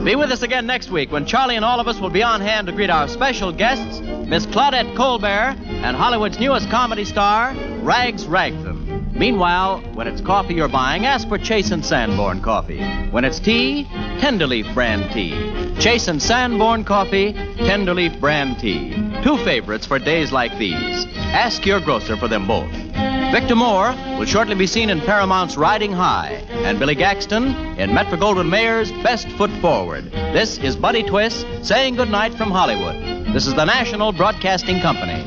Be with us again next week when Charlie and all of us will be on hand to greet our special guests, Miss Claudette Colbert and Hollywood's newest comedy star, Rags Ragtham. Meanwhile, when it's coffee you're buying, ask for Chase and Sanborn coffee. When it's tea, Tenderleaf brand tea. Chase and Sanborn coffee, Tenderleaf brand tea. Two favorites for days like these. Ask your grocer for them both. Victor Moore will shortly be seen in Paramount's Riding High, and Billy Gaxton in Metro-Goldwyn-Mayer's Best Foot Forward. This is Buddy Twist saying goodnight from Hollywood. This is the National Broadcasting Company.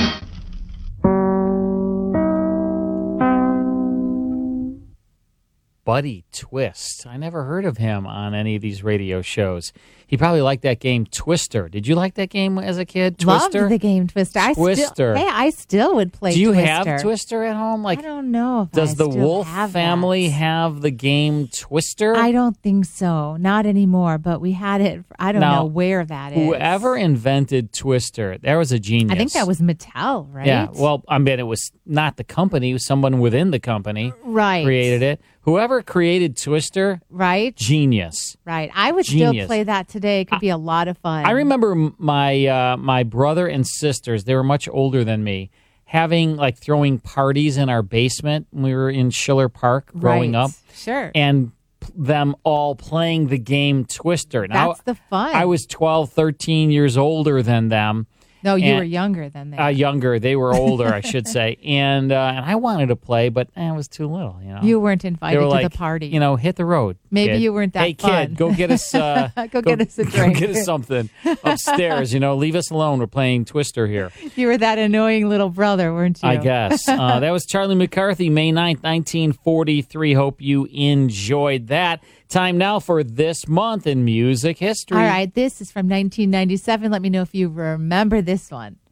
Buddy Twist. I never heard of him on any of these radio shows. He probably liked that game Twister. Did you like that game as a kid, Twister? Loved the game Twister. I still would play Twister. Do you have Twister at home? I don't know if does the Wolf family have the game Twister? I don't think so. Not anymore, but we had it. I don't know where that is. Whoever invented Twister, there was a genius. I think that was Mattel, right? Yeah, well, I mean, it was not the company. It was someone within the company created it. Whoever created Twister, genius. Right. I would still play that today. It could be a lot of fun. I remember my brother and sisters, they were much older than me, throwing parties in our basement when we were in Schiller Park growing up. Sure. And them all playing the game Twister. Now, that's the fun. I was 12, 13 years older than them. No, you were younger than they. Younger. They were older, I should say. And I wanted to play, but I was too little. You weren't invited to the party. Hit the road. Maybe kid. you weren't that hey, fun. Hey, kid, go get us. Get us a drink. Go get us something upstairs. Leave us alone. We're playing Twister here. You were that annoying little brother, weren't you? I guess. That was Charlie McCarthy, May 9th, 1943. Hope you enjoyed that. Time now for This Month in Music History. All right, this is from 1997. Let me know if you remember this one.